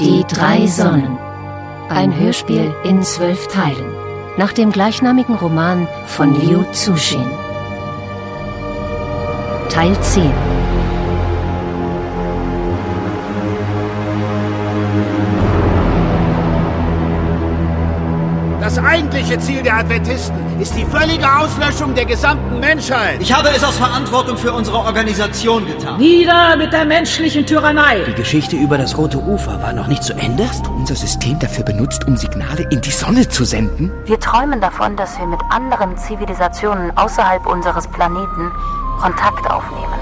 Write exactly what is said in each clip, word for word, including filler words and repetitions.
Die drei Sonnen. Ein Hörspiel in zwölf Teilen. Nach dem gleichnamigen Roman von Liu Cixin. Teil zehn. Das eigentliche Ziel der Adventisten ist die völlige Auslöschung der gesamten Menschheit. Ich habe es aus Verantwortung für unsere Organisation getan. Nieder mit der menschlichen Tyrannei! Die Geschichte über das Rote Ufer war noch nicht zu Ende? Hast du unser System dafür benutzt, um Signale in die Sonne zu senden? Wir träumen davon, dass wir mit anderen Zivilisationen außerhalb unseres Planeten Kontakt aufnehmen.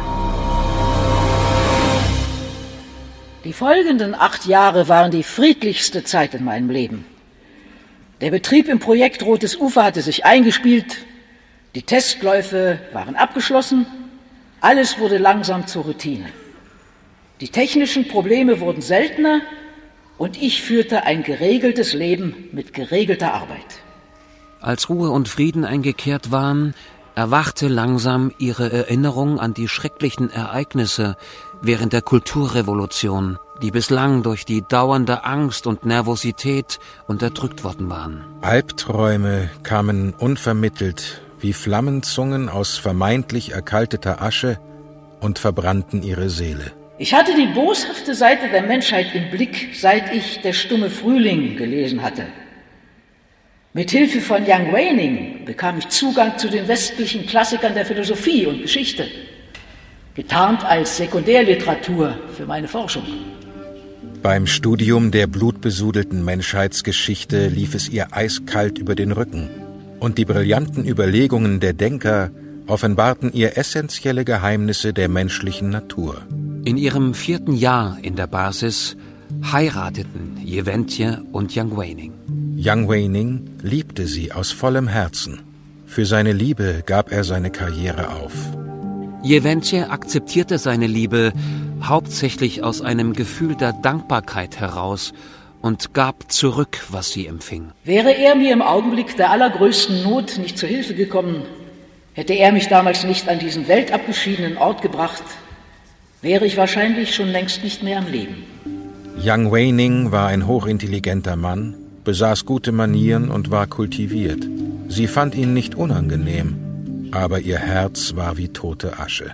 Die folgenden acht Jahre waren die friedlichste Zeit in meinem Leben. Der Betrieb im Projekt Rotes Ufer hatte sich eingespielt, die Testläufe waren abgeschlossen, alles wurde langsam zur Routine. Die technischen Probleme wurden seltener und ich führte ein geregeltes Leben mit geregelter Arbeit. Als Ruhe und Frieden eingekehrt waren, erwachte langsam ihre Erinnerung an die schrecklichen Ereignisse während der Kulturrevolution, die bislang durch die dauernde Angst und Nervosität unterdrückt worden waren. Albträume kamen unvermittelt wie Flammenzungen aus vermeintlich erkalteter Asche und verbrannten ihre Seele. Ich hatte die boshafte Seite der Menschheit im Blick, seit ich Der stumme Frühling gelesen hatte. Mit Hilfe von Yang Weining bekam ich Zugang zu den westlichen Klassikern der Philosophie und Geschichte, getarnt als Sekundärliteratur für meine Forschung. Beim Studium der blutbesudelten Menschheitsgeschichte lief es ihr eiskalt über den Rücken, und die brillanten Überlegungen der Denker offenbarten ihr essentielle Geheimnisse der menschlichen Natur. In ihrem vierten Jahr in der Basis heirateten Jeventje und Yang Weining. Yang Weining liebte sie aus vollem Herzen. Für seine Liebe gab er seine Karriere auf. Jeventje akzeptierte seine Liebe hauptsächlich aus einem Gefühl der Dankbarkeit heraus und gab zurück, was sie empfing. Wäre er mir im Augenblick der allergrößten Not nicht zur Hilfe gekommen, hätte er mich damals nicht an diesen weltabgeschiedenen Ort gebracht, wäre ich wahrscheinlich schon längst nicht mehr am Leben. Yang Weining war ein hochintelligenter Mann, besaß gute Manieren und war kultiviert. Sie fand ihn nicht unangenehm, aber ihr Herz war wie tote Asche.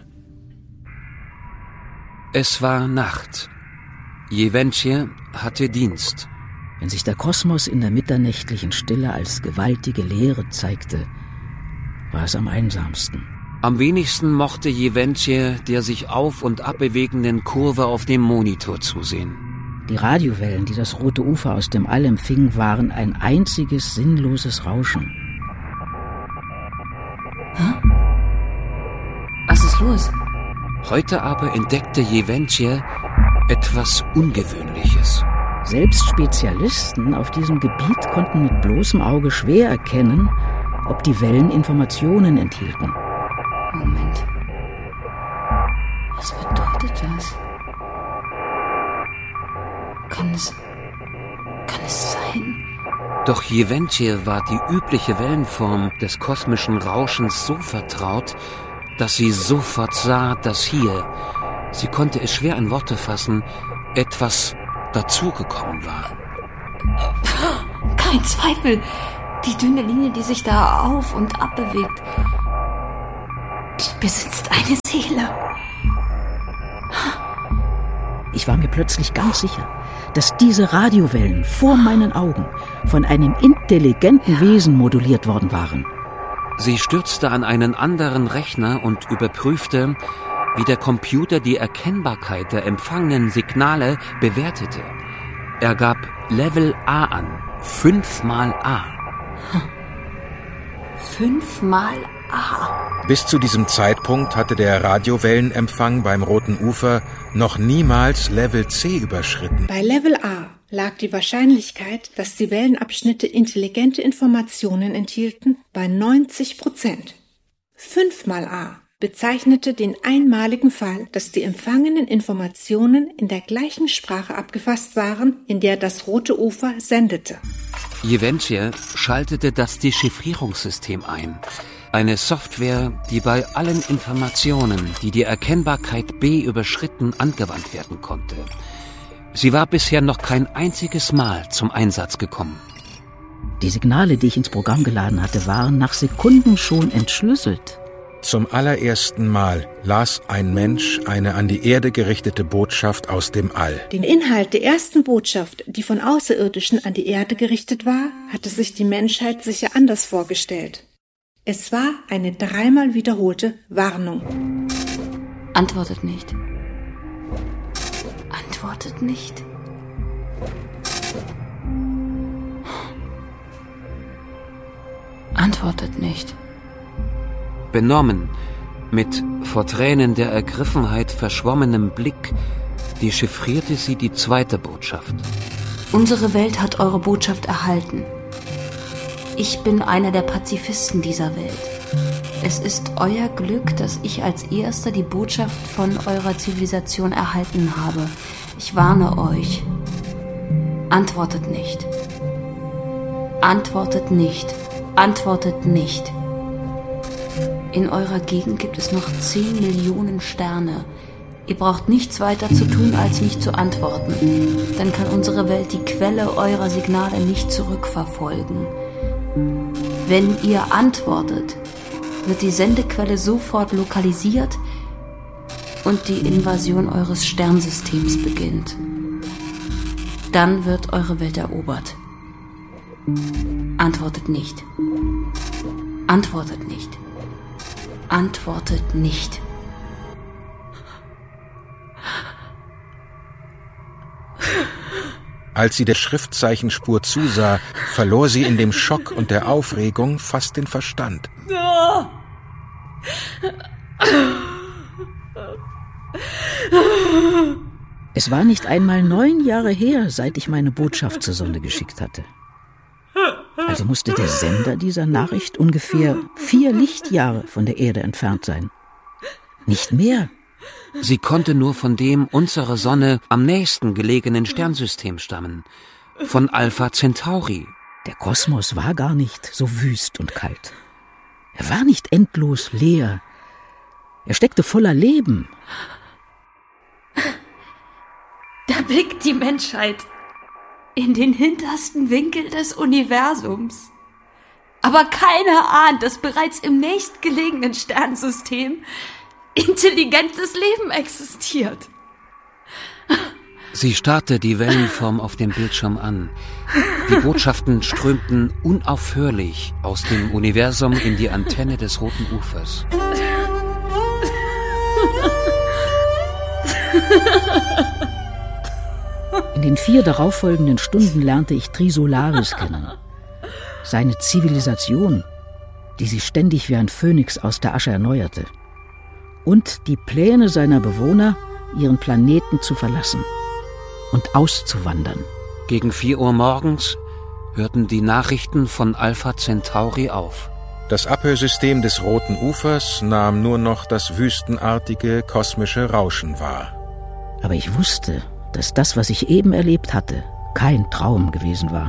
Es war Nacht. Jeventje hatte Dienst. Wenn sich der Kosmos in der mitternächtlichen Stille als gewaltige Leere zeigte, war es am einsamsten. Am wenigsten mochte Jeventje der sich auf- und abbewegenden Kurve auf dem Monitor zusehen. Die Radiowellen, die das Rote Ufer aus dem All empfing, waren ein einziges sinnloses Rauschen. Hä? Was ist los? Heute aber entdeckte Jeventje etwas Ungewöhnliches. Selbst Spezialisten auf diesem Gebiet konnten mit bloßem Auge schwer erkennen, ob die Wellen Informationen enthielten. Moment. Was bedeutet das? Kann es... Kann es sein? Doch Jeventje war die übliche Wellenform des kosmischen Rauschens so vertraut, dass sie sofort sah, dass hier, sie konnte es schwer in Worte fassen, etwas dazugekommen war. Kein Zweifel. Die dünne Linie, die sich da auf und ab bewegt, die besitzt eine Seele. Ich war mir plötzlich ganz sicher, dass diese Radiowellen vor meinen Augen von einem intelligenten Wesen moduliert worden waren. Sie stürzte an einen anderen Rechner und überprüfte, wie der Computer die Erkennbarkeit der empfangenen Signale bewertete. Er gab Level A an, fünfmal A. Fünfmal A. Bis zu diesem Zeitpunkt hatte der Radiowellenempfang beim Roten Ufer noch niemals Level C überschritten. Bei Level A lag die Wahrscheinlichkeit, dass die Wellenabschnitte intelligente Informationen enthielten, bei neunzig Prozent. Fünfmal A bezeichnete den einmaligen Fall, dass die empfangenen Informationen in der gleichen Sprache abgefasst waren, in der das Rote Ufer sendete. Jeventje schaltete das Dechiffrierungssystem ein. Eine Software, die bei allen Informationen, die die Erkennbarkeit B überschritten, angewandt werden konnte. Sie war bisher noch kein einziges Mal zum Einsatz gekommen. Die Signale, die ich ins Programm geladen hatte, waren nach Sekunden schon entschlüsselt. Zum allerersten Mal las ein Mensch eine an die Erde gerichtete Botschaft aus dem All. Den Inhalt der ersten Botschaft, die von Außerirdischen an die Erde gerichtet war, hatte sich die Menschheit sicher anders vorgestellt. Es war eine dreimal wiederholte Warnung. Antwortet nicht. Antwortet nicht. Antwortet nicht. Benommen, mit vor Tränen der Ergriffenheit verschwommenem Blick, dechiffrierte sie die zweite Botschaft. Unsere Welt hat eure Botschaft erhalten. Ich bin einer der Pazifisten dieser Welt. Es ist euer Glück, dass ich als Erster die Botschaft von eurer Zivilisation erhalten habe. Ich warne euch. Antwortet nicht. Antwortet nicht. Antwortet nicht. In eurer Gegend gibt es noch zehn Millionen Sterne. Ihr braucht nichts weiter zu tun, als nicht zu antworten. Dann kann unsere Welt die Quelle eurer Signale nicht zurückverfolgen. Wenn ihr antwortet, wird die Sendequelle sofort lokalisiert und die Invasion eures Sternsystems beginnt. Dann wird eure Welt erobert. Antwortet nicht. Antwortet nicht. Antwortet nicht. Als sie der Schriftzeichenspur zusah, verlor sie in dem Schock und der Aufregung fast den Verstand. Es war nicht einmal neun Jahre her, seit ich meine Botschaft zur Sonde geschickt hatte. Also musste der Sender dieser Nachricht ungefähr vier Lichtjahre von der Erde entfernt sein. Nicht mehr. Sie konnte nur von dem unserer Sonne am nächsten gelegenen Sternsystem stammen, von Alpha Centauri. Der Kosmos war gar nicht so wüst und kalt. Er war nicht endlos leer. Er steckte voller Leben. Da blickt die Menschheit in den hintersten Winkel des Universums. Aber keiner ahnt, dass bereits im nächstgelegenen Sternensystem intelligentes Leben existiert. Sie starrte die Wellenform auf dem Bildschirm an. Die Botschaften strömten unaufhörlich aus dem Universum in die Antenne des Roten Ufers. In den vier darauffolgenden Stunden lernte ich Trisolaris kennen. Seine Zivilisation, die sich ständig wie ein Phönix aus der Asche erneuerte. Und die Pläne seiner Bewohner, ihren Planeten zu verlassen und auszuwandern. Gegen vier Uhr morgens hörten die Nachrichten von Alpha Centauri auf. Das Abhörsystem des Roten Ufers nahm nur noch das wüstenartige kosmische Rauschen wahr. Aber ich wusste, dass das, was ich eben erlebt hatte, kein Traum gewesen war.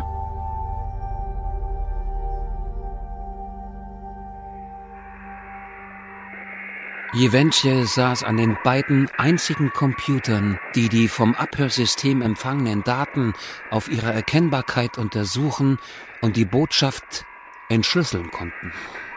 Jewentje saß an den beiden einzigen Computern, die die vom Abhörsystem empfangenen Daten auf ihre Erkennbarkeit untersuchen und die Botschaft entschlüsseln konnten.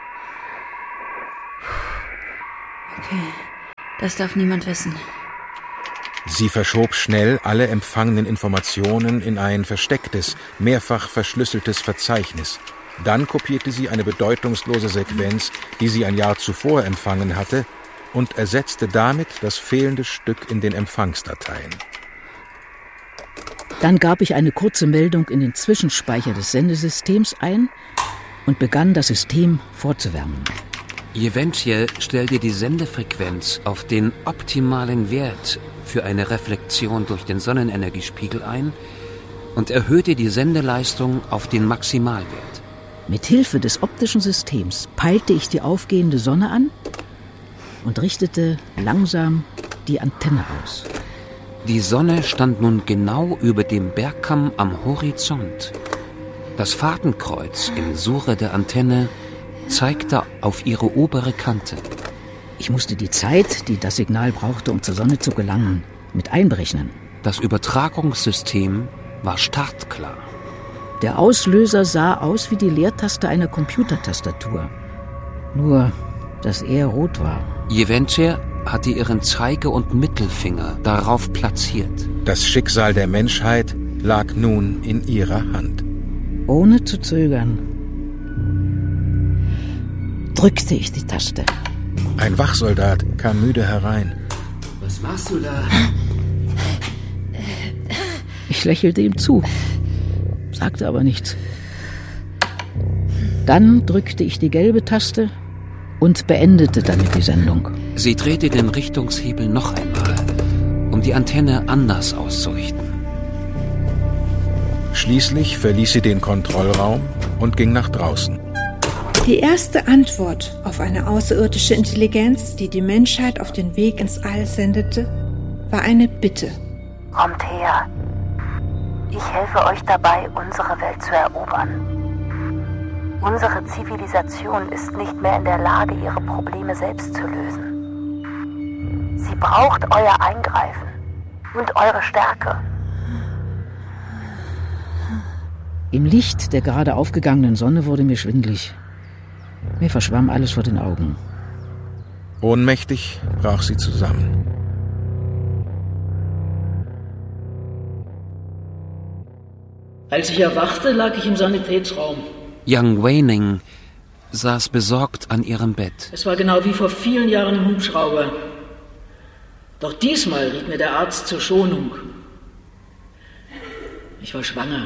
Okay, das darf niemand wissen. Sie verschob schnell alle empfangenen Informationen in ein verstecktes, mehrfach verschlüsseltes Verzeichnis. Dann kopierte sie eine bedeutungslose Sequenz, die sie ein Jahr zuvor empfangen hatte, und ersetzte damit das fehlende Stück in den Empfangsdateien. Dann gab ich eine kurze Meldung in den Zwischenspeicher des Sendesystems ein und begann, das System vorzuwärmen. Jewentje stellte die Sendefrequenz auf den optimalen Wert für eine Reflexion durch den Sonnenenergiespiegel ein und erhöhte die Sendeleistung auf den Maximalwert. Mit Hilfe des optischen Systems peilte ich die aufgehende Sonne an und richtete langsam die Antenne aus. Die Sonne stand nun genau über dem Bergkamm am Horizont. Das Fadenkreuz im Sucher der Antenne zeigte auf ihre obere Kante. Ich musste die Zeit, die das Signal brauchte, um zur Sonne zu gelangen, mit einberechnen. Das Übertragungssystem war startklar. Der Auslöser sah aus wie die Leertaste einer Computertastatur. Nur, dass er rot war. Jeventje hatte ihren Zeige- und Mittelfinger darauf platziert. Das Schicksal der Menschheit lag nun in ihrer Hand. Ohne zu zögern drückte ich die Taste. Ein Wachsoldat kam müde herein. Was machst du da? Ich lächelte ihm zu, sagte aber nichts. Dann drückte ich die gelbe Taste und beendete damit die Sendung. Sie drehte den Richtungshebel noch einmal, um die Antenne anders auszurichten. Schließlich verließ sie den Kontrollraum und ging nach draußen. Die erste Antwort auf eine außerirdische Intelligenz, die die Menschheit auf den Weg ins All sendete, war eine Bitte. Kommt her. Ich helfe euch dabei, unsere Welt zu erobern. Unsere Zivilisation ist nicht mehr in der Lage, ihre Probleme selbst zu lösen. Sie braucht euer Eingreifen und eure Stärke. Im Licht der gerade aufgegangenen Sonne wurde mir schwindelig. Mir verschwamm alles vor den Augen. Ohnmächtig brach sie zusammen. Als ich erwachte, lag ich im Sanitätsraum. Young Waning saß besorgt an ihrem Bett. Es war genau wie vor vielen Jahren im Hubschrauber. Doch diesmal riet mir der Arzt zur Schonung. Ich war schwanger.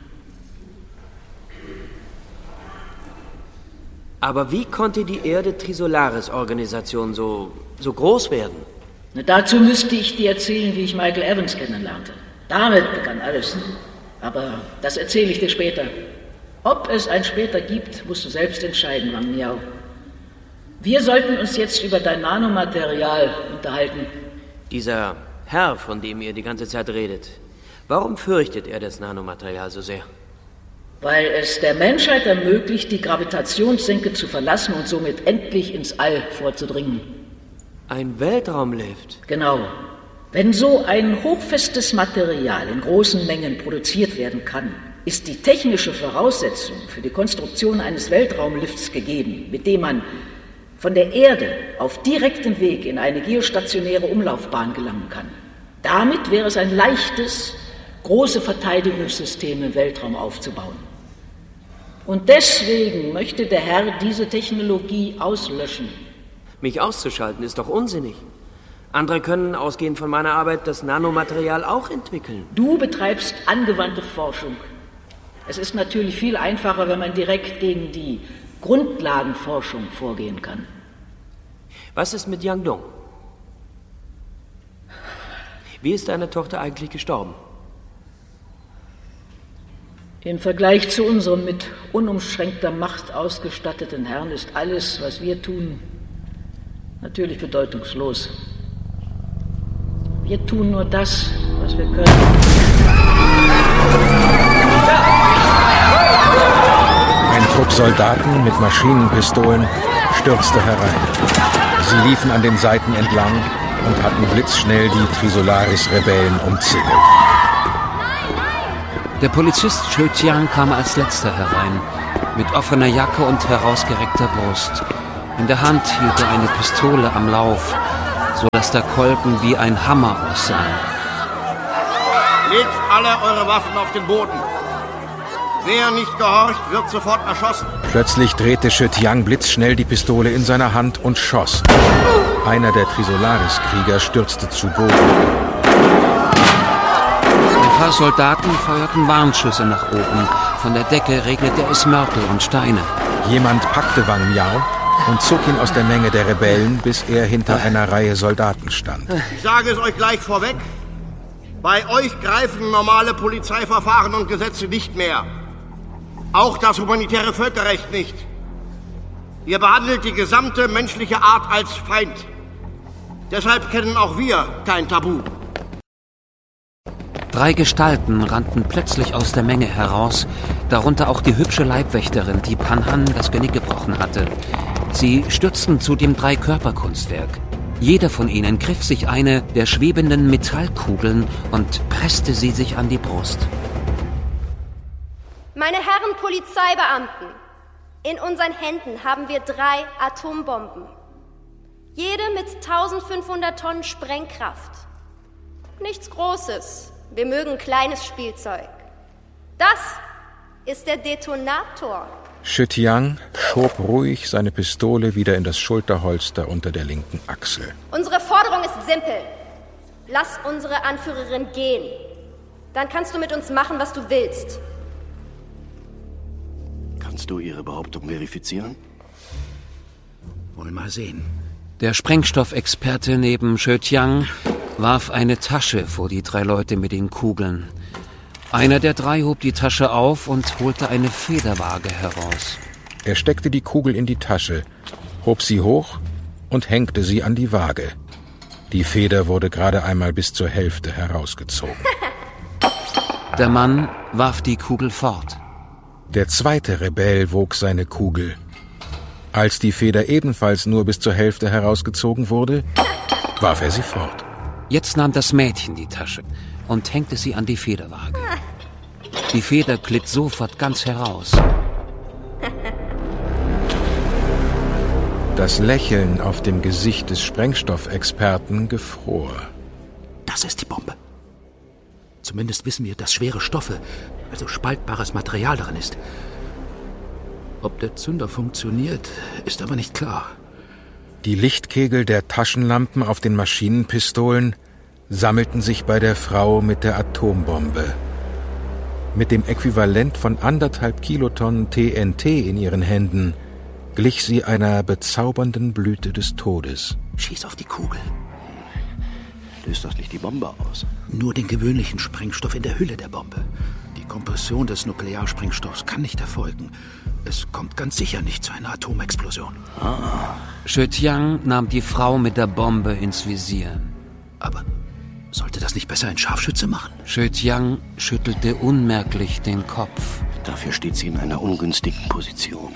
Aber wie konnte die Erde-Trisolaris-Organisation so, so groß werden? Na, dazu müsste ich dir erzählen, wie ich Michael Evans kennenlernte. Damit begann alles. Aber das erzähle ich dir später. Ob es ein später gibt, musst du selbst entscheiden, Wang Miao. Wir sollten uns jetzt über dein Nanomaterial unterhalten. Dieser Herr, von dem ihr die ganze Zeit redet, warum fürchtet er das Nanomaterial so sehr? Weil es der Menschheit ermöglicht, die Gravitationssenke zu verlassen und somit endlich ins All vorzudringen. Ein Weltraumlift? Genau. Wenn so ein hochfestes Material in großen Mengen produziert werden kann, ist die technische Voraussetzung für die Konstruktion eines Weltraumlifts gegeben, mit dem man von der Erde auf direktem Weg in eine geostationäre Umlaufbahn gelangen kann. Damit wäre es ein leichtes, große Verteidigungssysteme im Weltraum aufzubauen. Und deswegen möchte der Herr diese Technologie auslöschen. Mich auszuschalten ist doch unsinnig. Andere können, ausgehend von meiner Arbeit, das Nanomaterial auch entwickeln. Du betreibst angewandte Forschung. Es ist natürlich viel einfacher, wenn man direkt gegen die Grundlagenforschung vorgehen kann. Was ist mit Yang Dong? Wie ist deine Tochter eigentlich gestorben? Im Vergleich zu unserem mit unumschränkter Macht ausgestatteten Herrn ist alles, was wir tun, natürlich bedeutungslos. Wir tun nur das, was wir können. Ein Trupp Soldaten mit Maschinenpistolen stürzte herein. Sie liefen an den Seiten entlang und hatten blitzschnell die Trisolaris-Rebellen umzingelt. Der Polizist Chö Tiang kam als letzter herein, mit offener Jacke und herausgereckter Brust. In der Hand hielt er eine Pistole am Lauf, sodass der Kolben wie ein Hammer aussah. Legt alle eure Waffen auf den Boden. Wer nicht gehorcht, wird sofort erschossen. Plötzlich drehte Chö Tiang blitzschnell die Pistole in seiner Hand und schoss. Einer der Trisolaris-Krieger stürzte zu Boden. Ein paar Soldaten feuerten Warnschüsse nach oben. Von der Decke regnete es Mörtel und Steine. Jemand packte Wang Miao und zog ihn aus der Menge der Rebellen, bis er hinter einer Reihe Soldaten stand. Ich sage es euch gleich vorweg. Bei euch greifen normale Polizeiverfahren und Gesetze nicht mehr. Auch das humanitäre Völkerrecht nicht. Ihr behandelt die gesamte menschliche Art als Feind. Deshalb kennen auch wir kein Tabu. Drei Gestalten rannten plötzlich aus der Menge heraus, darunter auch die hübsche Leibwächterin, die Pan Han das Genick gebrochen hatte. Sie stürzten zu dem Dreikörperkunstwerk. Jeder von ihnen griff sich eine der schwebenden Metallkugeln und presste sie sich an die Brust. Meine Herren Polizeibeamten, in unseren Händen haben wir drei Atombomben. Jede mit eintausendfünfhundert Tonnen Sprengkraft. Nichts Großes. Wir mögen kleines Spielzeug. Das ist der Detonator. Shi Tiang schob ruhig seine Pistole wieder in das Schulterholster unter der linken Achsel. Unsere Forderung ist simpel. Lass unsere Anführerin gehen. Dann kannst du mit uns machen, was du willst. Kannst du ihre Behauptung verifizieren? Wollen mal sehen. Der Sprengstoffexperte neben Shi Tiang warf eine Tasche vor die drei Leute mit den Kugeln. Einer der drei hob die Tasche auf und holte eine Federwaage heraus. Er steckte die Kugel in die Tasche, hob sie hoch und hängte sie an die Waage. Die Feder wurde gerade einmal bis zur Hälfte herausgezogen. Der Mann warf die Kugel fort. Der zweite Rebell wog seine Kugel. Als die Feder ebenfalls nur bis zur Hälfte herausgezogen wurde, warf er sie fort. Jetzt nahm das Mädchen die Tasche und hängte sie an die Federwaage. Die Feder glitt sofort ganz heraus. Das Lächeln auf dem Gesicht des Sprengstoffexperten gefror. Das ist die Bombe. Zumindest wissen wir, dass schwere Stoffe, also spaltbares Material darin ist. Ob der Zünder funktioniert, ist aber nicht klar. Die Lichtkegel der Taschenlampen auf den Maschinenpistolen sammelten sich bei der Frau mit der Atombombe. Mit dem Äquivalent von anderthalb Kilotonnen T N T in ihren Händen glich sie einer bezaubernden Blüte des Todes. Schieß auf die Kugel. Löst das nicht die Bombe aus? Nur den gewöhnlichen Sprengstoff in der Hülle der Bombe. Die Kompression des Nuklearsprengstoffs kann nicht erfolgen. Es kommt ganz sicher nicht zu einer Atomexplosion. Ah. Shi Tiang nahm die Frau mit der Bombe ins Visier. Aber sollte das nicht besser ein Scharfschütze machen? Shi Tiang schüttelte unmerklich den Kopf. Dafür steht sie in einer ungünstigen Position.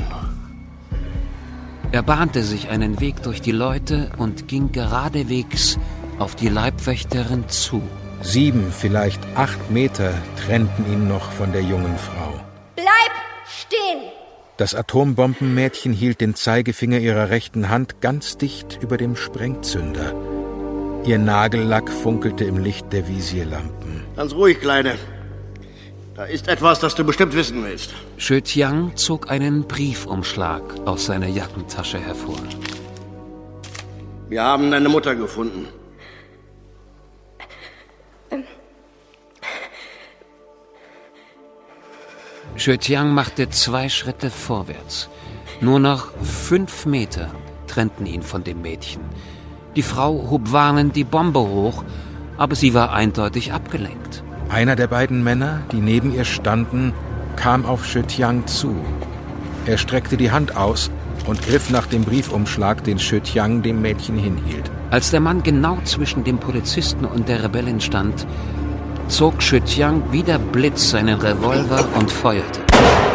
Er bahnte sich einen Weg durch die Leute und ging geradewegs auf die Leibwächterin zu. Sieben, vielleicht acht Meter trennten ihn noch von der jungen Frau. Bleib stehen! Das Atombombenmädchen hielt den Zeigefinger ihrer rechten Hand ganz dicht über dem Sprengzünder. Ihr Nagellack funkelte im Licht der Visierlampen. Ganz ruhig, Kleine. Da ist etwas, das du bestimmt wissen willst. Shi Tiang zog einen Briefumschlag aus seiner Jackentasche hervor. Wir haben deine Mutter gefunden. Shi Tiang machte zwei Schritte vorwärts. Nur noch fünf Meter trennten ihn von dem Mädchen. Die Frau hob warnend die Bombe hoch, aber sie war eindeutig abgelenkt. Einer der beiden Männer, die neben ihr standen, kam auf Shi Tiang zu. Er streckte die Hand aus und griff nach dem Briefumschlag, den Shi Tiang dem Mädchen hinhielt. Als der Mann genau zwischen dem Polizisten und der Rebellin stand, zog Shi Tiang wie der Blitz seinen Revolver und feuerte.